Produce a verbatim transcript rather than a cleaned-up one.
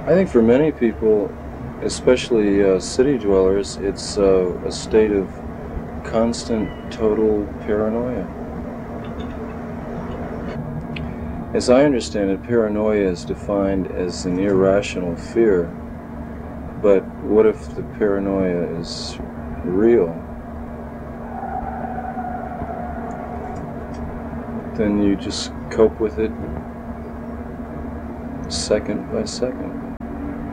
I think for many people, especially uh, city dwellers, it's uh, a state of constant, total paranoia. As I understand it, paranoia is defined as an irrational fear, but what if the paranoia is real? Then you just cope with it second by second.